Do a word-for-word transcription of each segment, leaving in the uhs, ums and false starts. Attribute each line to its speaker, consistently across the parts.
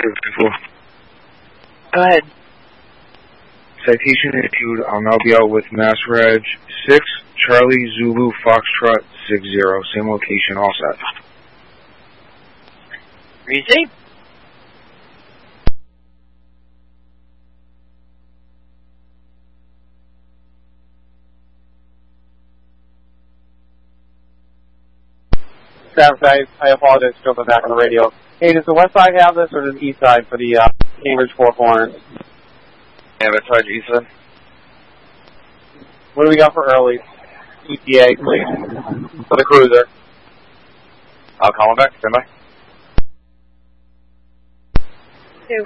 Speaker 1: before.
Speaker 2: Go ahead.
Speaker 1: Citation issued. I'll now be out with Mass Reg six, Charlie Zulu Foxtrot six zero. Same location, all set.
Speaker 2: Receive.
Speaker 3: Travis, I, I apologize for jumping back on the radio. Hey, does the west side have this, or does the east side for the uh, Cambridge Four Corners?
Speaker 4: Yeah, west side, east side.
Speaker 3: What do we got for early? E T A, please. For the cruiser.
Speaker 4: I'll call him back. Stand by.
Speaker 5: Two.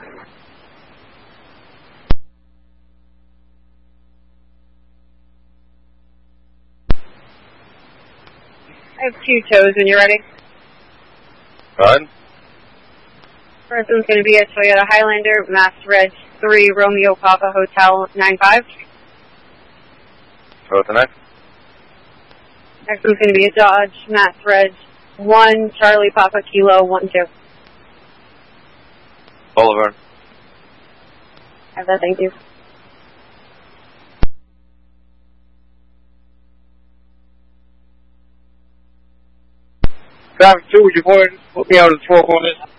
Speaker 5: I have two tows when you're ready.
Speaker 4: Go ahead.
Speaker 5: First one's going to be a Toyota Highlander, Mass Reg three, Romeo Papa Hotel nine five.
Speaker 4: Go with the next.
Speaker 5: Next one's going to be a Dodge, Mass Reg one, Charlie Papa Kilo one two.
Speaker 4: Boulevard.
Speaker 5: I have that, thank you.
Speaker 3: Traffic two, would you put, put me out at Four Corners?